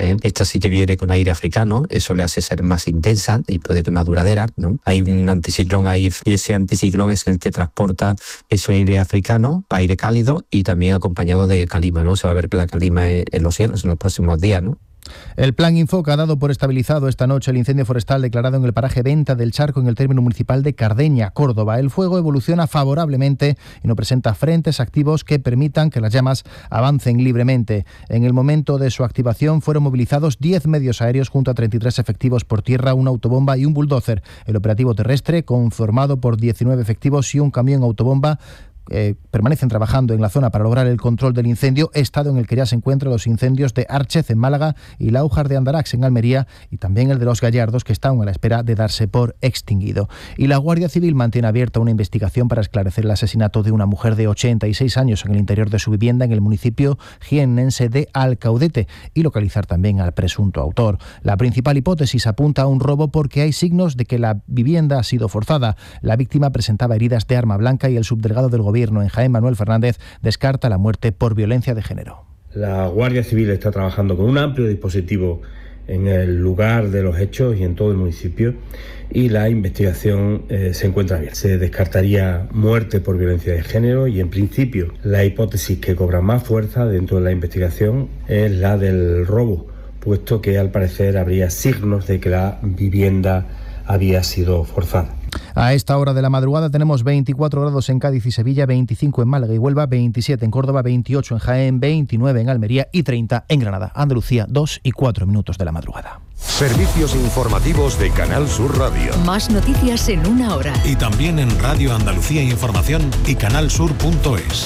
Esta sí que viene con aire africano, eso le hace ser más intensa y puede ser más duradera, ¿no? Hay un anticiclón ahí, y ese anticiclón es el que transporta ese aire africano, aire cálido, y también acompañado de calima, ¿no? Se va a ver la calima en los cielos en los próximos días, ¿no? El Plan Infoca ha dado por estabilizado esta noche el incendio forestal declarado en el paraje Venta del Charco, en el término municipal de Cardeña, Córdoba. El fuego evoluciona favorablemente y no presenta frentes activos que permitan que las llamas avancen libremente. En el momento de su activación fueron movilizados 10 medios aéreos junto a 33 efectivos por tierra, una autobomba y un bulldozer. El operativo terrestre, conformado por 19 efectivos y un camión autobomba, permanecen trabajando en la zona para lograr el control del incendio, estado en el que ya se encuentran los incendios de Árchez en Málaga y Láujar de Andarax en Almería, y también el de Los Gallardos, que está aún a la espera de darse por extinguido. Y la Guardia Civil mantiene abierta una investigación para esclarecer el asesinato de una mujer de 86 años en el interior de su vivienda en el municipio jiennense de Alcaudete y localizar también al presunto autor. La principal hipótesis apunta a un robo porque hay signos de que la vivienda ha sido forzada. La víctima presentaba heridas de arma blanca y el subdelegado del Gobierno en Jaén, Manuel Fernández, descarta la muerte por violencia de género. La Guardia Civil está trabajando con un amplio dispositivo en el lugar de los hechos y en todo el municipio, y la investigación se encuentra bien. Se descartaría muerte por violencia de género y, en principio, la hipótesis que cobra más fuerza dentro de la investigación es la del robo, puesto que al parecer habría signos de que la vivienda había sido forzada. A esta hora de la madrugada tenemos 24 grados en Cádiz y Sevilla, 25 en Málaga y Huelva, 27 en Córdoba, 28 en Jaén, 29 en Almería y 30 en Granada. Andalucía, 2 y 4 minutos de la madrugada. Servicios informativos de Canal Sur Radio. Más noticias en una hora. Y también en Radio Andalucía Información y canalsur.es.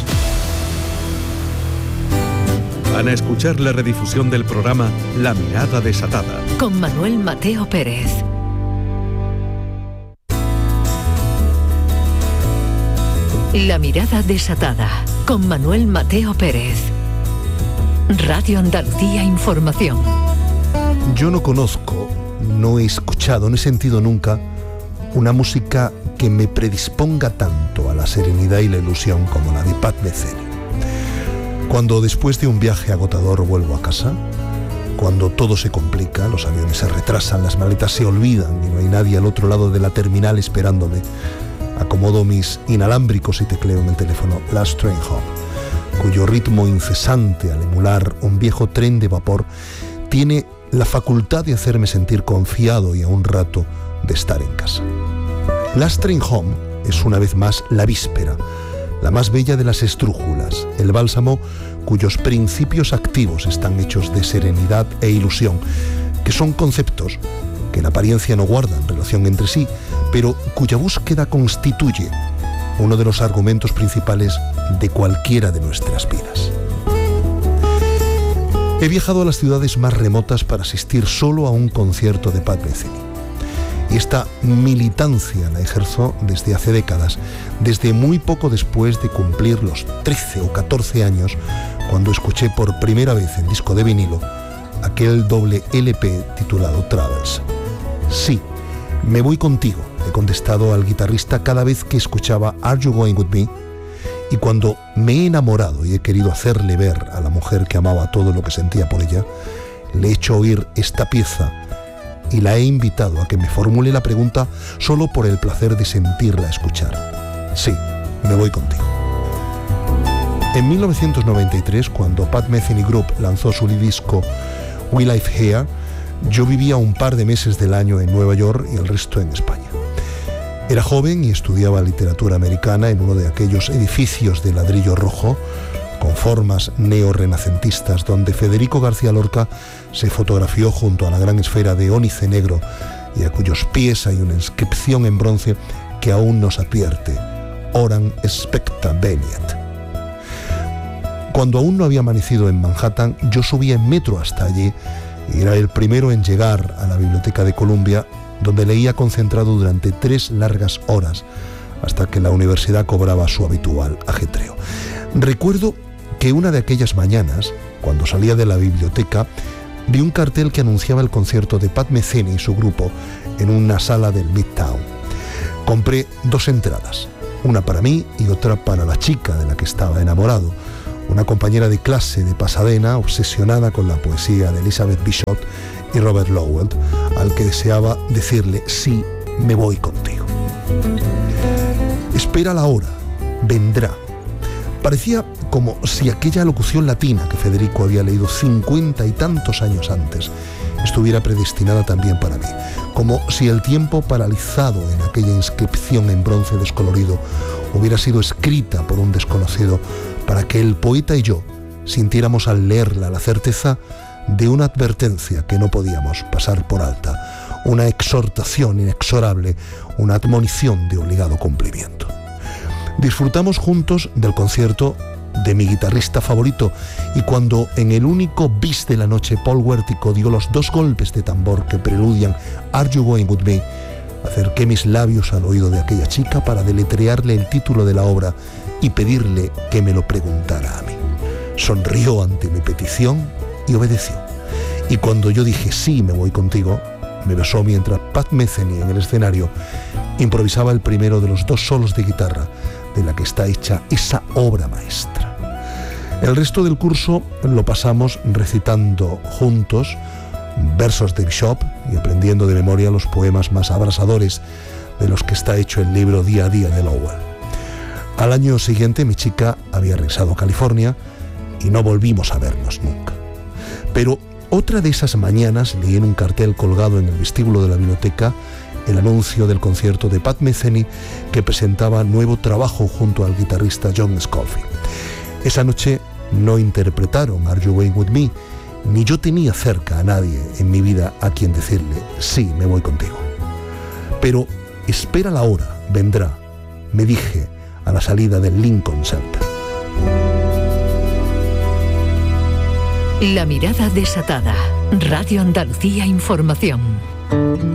Van a escuchar la redifusión del programa La Mirada Desatada. Con Manuel Mateo Pérez. La Mirada Desatada, con Manuel Mateo Pérez. Radio Andalucía Información. Yo no conozco, no he escuchado, no he sentido nunca una música que me predisponga tanto a la serenidad y la ilusión como la de Pat Metheny. Cuando después de un viaje agotador vuelvo a casa, cuando todo se complica, los aviones se retrasan, las maletas se olvidan y no hay nadie al otro lado de la terminal esperándome, acomodo mis inalámbricos y tecleo en el teléfono Last Train Home, cuyo ritmo incesante al emular un viejo tren de vapor tiene la facultad de hacerme sentir confiado y a un rato de estar en casa. Last Train Home es una vez más la víspera, la más bella de las esdrújulas, el bálsamo cuyos principios activos están hechos de serenidad e ilusión, que son conceptos que en apariencia no guardan relación entre sí, pero cuya búsqueda constituye uno de los argumentos principales de cualquiera de nuestras vidas. He viajado a las ciudades más remotas para asistir solo a un concierto de Pat Metheny. Y esta militancia la ejerzo desde hace décadas, desde muy poco después de cumplir los 13 o 14 años, cuando escuché por primera vez en disco de vinilo aquel doble LP titulado Travels. Sí, me voy contigo, he contestado al guitarrista cada vez que escuchaba Are You Going With Me, y cuando me he enamorado y he querido hacerle ver a la mujer que amaba todo lo que sentía por ella, le he hecho oír esta pieza y la he invitado a que me formule la pregunta solo por el placer de sentirla escuchar. Sí, me voy contigo. En 1993, cuando Pat Metheny Group lanzó su disco We Live Here, yo vivía un par de meses del año en Nueva York y el resto en España. Era joven y estudiaba literatura americana en uno de aquellos edificios de ladrillo rojo con formas neorrenacentistas donde Federico García Lorca se fotografió junto a la gran esfera de ónice negro y a cuyos pies hay una inscripción en bronce que aún nos advierte: Oram Specta Veniet. Cuando aún no había amanecido en Manhattan, yo subía en metro hasta allí y era el primero en llegar a la Biblioteca de Columbia, donde leía concentrado durante 3 largas horas hasta que la universidad cobraba su habitual ajetreo. Recuerdo que una de aquellas mañanas, cuando salía de la biblioteca, vi un cartel que anunciaba el concierto de Pat Metheny y su grupo en una sala del Midtown. Compré 2 entradas, una para mí y otra para la chica de la que estaba enamorado, una compañera de clase de Pasadena obsesionada con la poesía de Elizabeth Bishop y Robert Lowell, al que deseaba decirle: sí, me voy contigo. Espera la hora, vendrá. Parecía como si aquella locución latina que Federico había leído 50 y tantos años antes estuviera predestinada también para mí, como si el tiempo paralizado en aquella inscripción en bronce descolorido hubiera sido escrita por un desconocido para que el poeta y yo sintiéramos al leerla la certeza de una advertencia que no podíamos pasar por alta, una exhortación inexorable, una admonición de obligado cumplimiento. Disfrutamos juntos del concierto de mi guitarrista favorito, y cuando en el único bis de la noche Paul Huértico dio los 2 golpes de tambor que preludian Are You Going With Me, acerqué mis labios al oído de aquella chica para deletrearle el título de la obra y pedirle que me lo preguntara a mí. Sonrió ante mi petición y obedeció. Y cuando yo dije sí, me voy contigo, me besó mientras Pat Metheny en el escenario improvisaba el primero de los 2 solos de guitarra de la que está hecha esa obra maestra. El resto del curso lo pasamos recitando juntos versos de Bishop y aprendiendo de memoria los poemas más abrasadores de los que está hecho el libro Día a Día de Lowell. Al año siguiente mi chica había regresado a California y no volvimos a vernos nunca. Pero otra de esas mañanas leí en un cartel colgado en el vestíbulo de la biblioteca el anuncio del concierto de Pat Metheny, que presentaba nuevo trabajo junto al guitarrista John Scofield. Esa noche no interpretaron Are You Going With Me, ni yo tenía cerca a nadie en mi vida a quien decirle sí, me voy contigo. Pero espera la hora, vendrá, me dije a la salida del Lincoln Center. La mirada desatada. Radio Andalucía Información.